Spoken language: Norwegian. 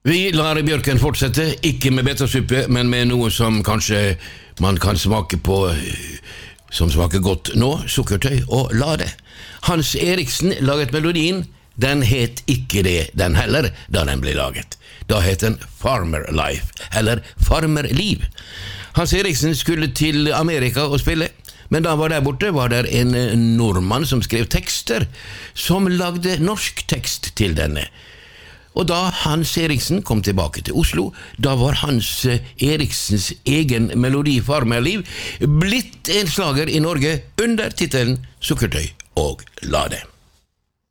Vi lar bjørken fortsette, ikke med betasuppe, men med noe som kanskje man kan smake på, som smaker godt nå, sukkertøy og lade. Hans Eriksen laget melodien, den het ikke det den heller da den ble laget. Da het den Farmer Life, eller Farmerliv. Hans Eriksen skulle til Amerika og spille, men da han var der borte, var der en nordmann som skrev tekster, som lagde norsk tekst til denne. Og da Hans Eriksen kom tilbake til Oslo, da var Hans Eriksens egen melodi Farmerliv blitt en slager i Norge under titelen Sukkertøy og lade.